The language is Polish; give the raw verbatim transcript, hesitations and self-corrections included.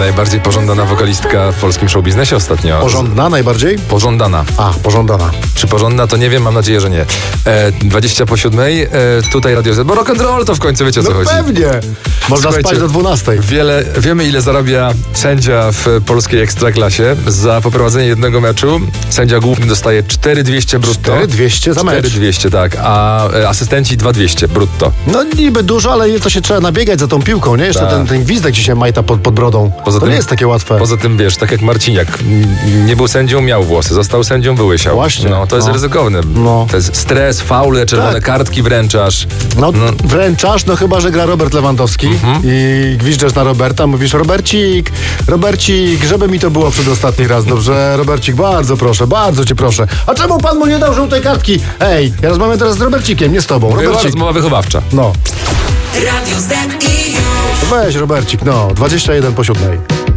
najbardziej pożądana wokalistka w polskim showbiznesie ostatnio. Porządna najbardziej? Pożądana. A, pożądana. Czy porządna, to nie wiem, mam nadzieję, że nie. E, dwadzieścia po siódmej, e, tutaj Radio Z, bo rock and roll to w końcu wiecie o co No chodzi. pewnie. Można Słuchajcie, spać do dwunastej. Wiele, wiemy ile zarabia sędzia w polskiej ekstraklasie. Za poprowadzenie jednego meczu sędzia główny dostaje cztery tysiące dwieście brutto. cztery tysiące dwieście za mecz. cztery tysiące dwieście, tak, a e, asystenci dwa tysiące dwieście brutto. No niby dużo, ale ile to się trzeba nabiegać za tą piłką, nie? Jeszcze Tak. ten, ten gwizdek dzisiaj majta pod, pod brodą. Poza to tym- nie jest takie łatwe. Poza tym, wiesz, tak jak Marciniak, m, nie był sędzią, miał włosy, został sędzią, wyłysiał. Właśnie. No, to jest No. ryzykowne. No. To jest stres, faule, czerwone Tak. kartki wręczasz. No, wręczasz, no chyba, że gra Robert Lewandowski i gwizdżesz na Roberta, mówisz: Robercik, Robercik, żeby mi to było przedostatni raz, dobrze? Robercik, bardzo proszę, bardzo cię proszę. A czemu pan mu nie dał żółtej kartki? Ej, ja rozmawiam teraz z Robercikiem, nie z tobą. Była Robercik, rozmowa wychowawcza. no. Radio Z i już. Weź, Robercik, no, dwadzieścia jeden po siódmej.